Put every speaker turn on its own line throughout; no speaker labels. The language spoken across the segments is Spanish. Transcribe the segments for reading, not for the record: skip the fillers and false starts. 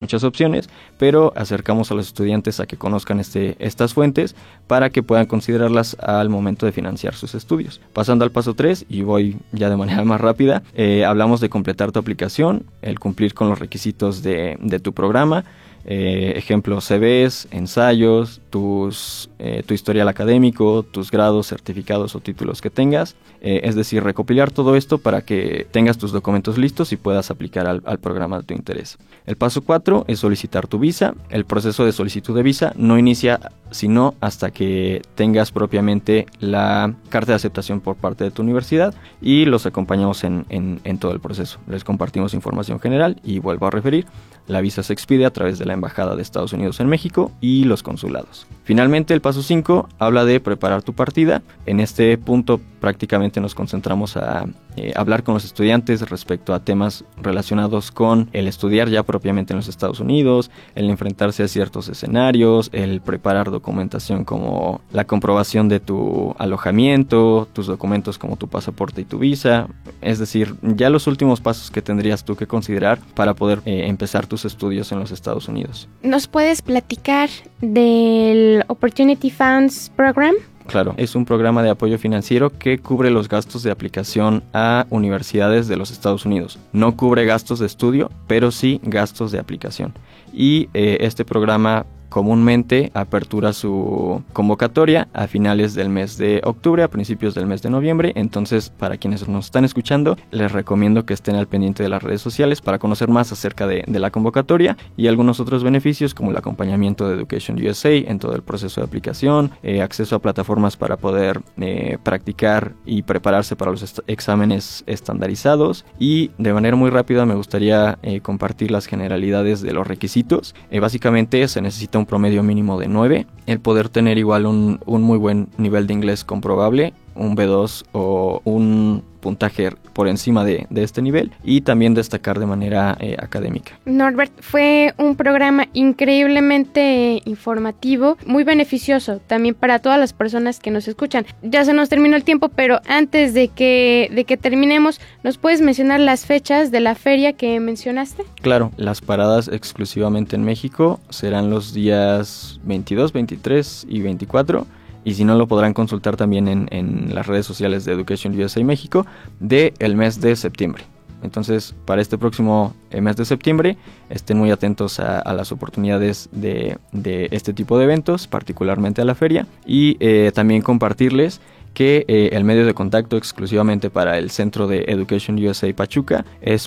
muchas opciones, pero acercamos a los estudiantes a que conozcan estas fuentes para que puedan considerarlas al momento de financiar sus estudios. Pasando al paso 3, y voy ya de manera más rápida, hablamos de completar tu aplicación, el cumplir con los requisitos de tu programa. Ejemplo, CVs, ensayos, tu historial académico, tus grados, certificados o títulos que tengas, es decir, recopilar todo esto para que tengas tus documentos listos y puedas aplicar al programa de tu interés. El paso 4 es solicitar tu visa. El proceso de solicitud de visa no inicia sino hasta que tengas propiamente la carta de aceptación por parte de tu universidad, y los acompañamos en todo el proceso. Les compartimos información general y vuelvo a referir, la visa se expide a través de la Embajada de Estados Unidos en México y los consulados. Finalmente, el paso 5 habla de preparar tu partida. En este punto prácticamente nos concentramos a hablar con los estudiantes respecto a temas relacionados con el estudiar ya propiamente en los Estados Unidos, el enfrentarse a ciertos escenarios, el preparar documentación como la comprobación de tu alojamiento, tus documentos como tu pasaporte y tu visa, es decir, ya los últimos pasos que tendrías tú que considerar para poder empezar tus estudios en los Estados Unidos.
¿Nos puedes platicar del Opportunity Funds Program?
Claro, es un programa de apoyo financiero que cubre los gastos de aplicación a universidades de los Estados Unidos. No cubre gastos de estudio, pero sí gastos de aplicación. Y este programa comúnmente apertura su convocatoria a finales del mes de octubre, a principios del mes de noviembre. Entonces, para quienes nos están escuchando, les recomiendo que estén al pendiente de las redes sociales para conocer más acerca de la convocatoria y algunos otros beneficios, como el acompañamiento de Education USA en todo el proceso de aplicación, acceso a plataformas para poder practicar y prepararse para los exámenes estandarizados. Y de manera muy rápida me gustaría compartir las generalidades de los requisitos. Básicamente se necesita un promedio mínimo de 9, el poder tener igual un muy buen nivel de inglés comprobable, un B2 o un puntaje por encima de este nivel, y también destacar de manera académica.
Norbert, fue un programa increíblemente informativo, muy beneficioso también para todas las personas que nos escuchan. Ya se nos terminó el tiempo, pero antes de que terminemos, ¿nos puedes mencionar las fechas de la feria que mencionaste?
Claro, las paradas exclusivamente en México serán los días 22, 23 y 24. Y si no, lo podrán consultar también en las redes sociales de Education USA México del mes de septiembre. Entonces, para este próximo mes de septiembre, estén muy atentos a las oportunidades de este tipo de eventos, particularmente a la feria. Y también compartirles que el medio de contacto exclusivamente para el Centro de Education USA Pachuca es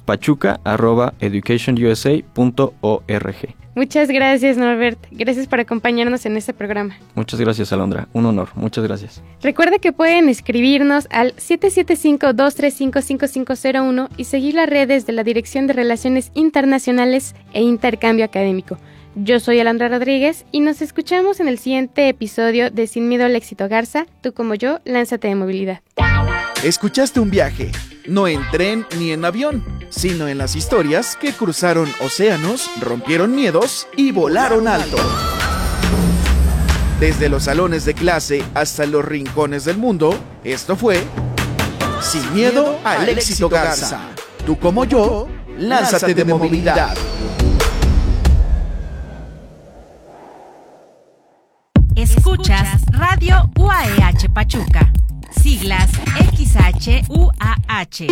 pachuca@educationusa.org.
Muchas gracias, Norbert. Gracias por acompañarnos en este programa.
Muchas gracias, Alondra. Un honor. Muchas gracias.
Recuerda que pueden escribirnos al 775-235-5501 y seguir las redes de la Dirección de Relaciones Internacionales e Intercambio Académico. Yo soy Alondra Rodríguez y nos escuchamos en el siguiente episodio de Sin Miedo al Éxito Garza. Tú como yo, lánzate de movilidad.
Escuchaste un viaje, no en tren ni en avión, sino en las historias que cruzaron océanos, rompieron miedos y volaron alto. Desde los salones de clase hasta los rincones del mundo, esto fue Sin Miedo al Éxito Garza. Tú como yo, lánzate de movilidad.
Escuchas Radio UAEH Pachuca, siglas XHUAH,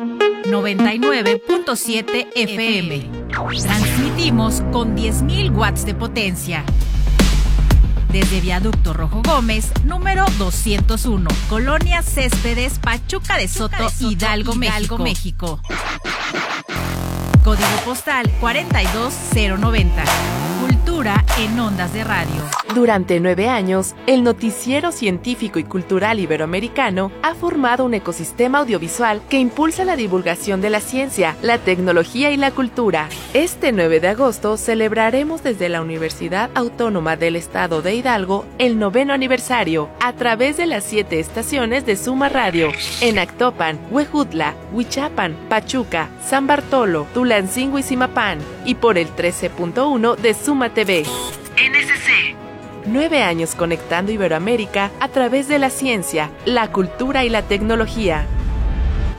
99.7 FM. Transmitimos con 10.000 watts de potencia. Desde Viaducto Rojo Gómez, número 201, Colonia Céspedes, Pachuca de Soto, Hidalgo, México. Código postal 42090. Cultura en ondas de radio.
Durante 9 años, el noticiero científico y cultural iberoamericano ha formado un ecosistema audiovisual que impulsa la divulgación de la ciencia, la tecnología y la cultura. Este 9 de agosto celebraremos desde la Universidad Autónoma del Estado de Hidalgo el 9º aniversario a través de las 7 estaciones de Suma Radio en Actopan, Huejutla, Huichapan, Pachuca, San Bartolo, Tulancingo y Zimapán, y por el 13.1 de Suma TV.
NSC.
9 años conectando Iberoamérica a través de la ciencia, la cultura y la tecnología.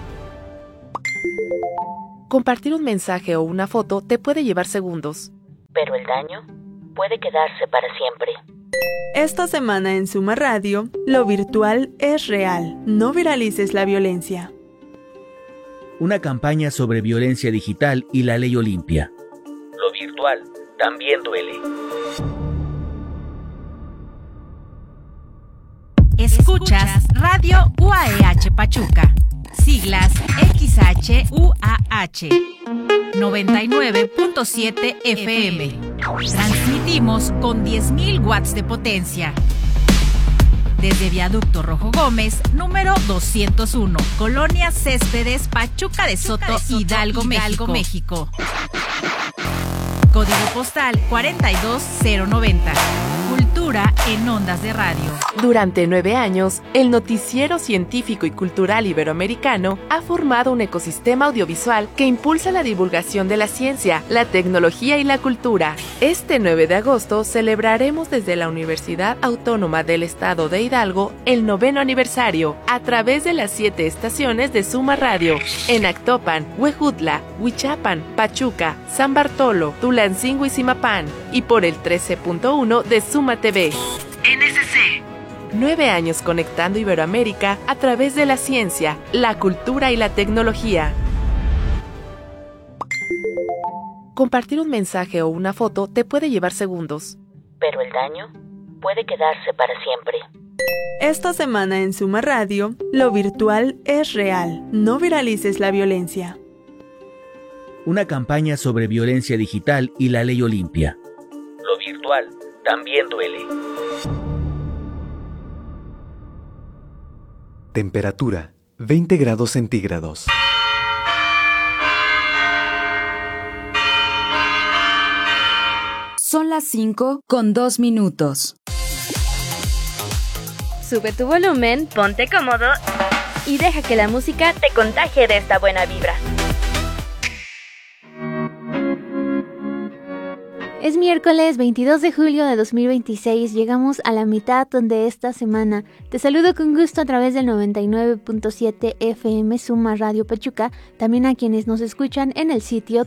Compartir un mensaje o una foto te puede llevar segundos,
pero el daño puede quedarse para siempre.
Esta semana en Suma Radio, lo virtual es real. No viralices la violencia.
Una campaña sobre violencia digital y la ley Olimpia.
Lo virtual también duele.
Escuchas Radio UAEH Pachuca. Siglas XHUAH 99.7 FM. Transmitimos con 10.000 watts de potencia. Desde Viaducto Rojo Gómez, número 201, Colonia Céspedes, Pachuca de Soto, Hidalgo, México. Código postal 42090. Cultura en ondas de radio.
Durante 9 años, el noticiero científico y cultural iberoamericano ha formado un ecosistema audiovisual que impulsa la divulgación de la ciencia, la tecnología y la cultura. Este 9 de agosto celebraremos desde la Universidad Autónoma del Estado de Hidalgo el 9º aniversario a través de las 7 estaciones de Suma Radio en Actopan, Huejutla, Huichapan, Pachuca, San Bartolo, Tulancingo y Zimapán, y por el 13.1 de Suma TV. NSC. 9 años conectando Iberoamérica a través de la ciencia, la cultura y la tecnología. Compartir un mensaje o una foto te puede llevar segundos,
pero el daño puede quedarse para siempre.
Esta semana en Suma Radio, lo virtual es real. No viralices la violencia.
Una campaña sobre violencia digital y la ley Olimpia.
Lo virtual también duele.
Temperatura 20 grados centígrados.
Son las 5:02.
Sube tu volumen, ponte cómodo y deja que la música te contagie de esta buena vibra.
Es miércoles 22 de julio de 2026, llegamos a la mitad de esta semana. Te saludo con gusto a través del 99.7 FM Suma Radio Pachuca, también a quienes nos escuchan en el sitio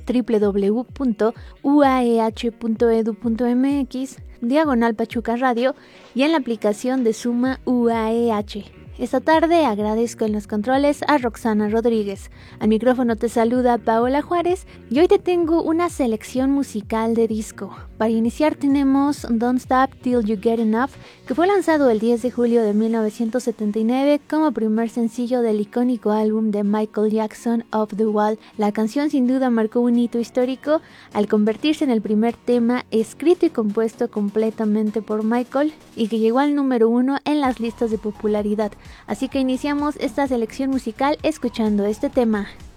www.uaeh.edu.mx/Pachuca Radio y en la aplicación de Suma UAEH. Esta tarde agradezco en los controles a Roxana Rodríguez. Al micrófono te saluda Paola Juárez y hoy te tengo una selección musical de disco. Para iniciar tenemos Don't Stop Till You Get Enough, que fue lanzado el 10 de julio de 1979 como primer sencillo del icónico álbum de Michael Jackson, Off the Wall. La canción sin duda marcó un hito histórico al convertirse en el primer tema escrito y compuesto completamente por Michael y que llegó al número 1 en las listas de popularidad. Así que iniciamos esta selección musical escuchando este tema.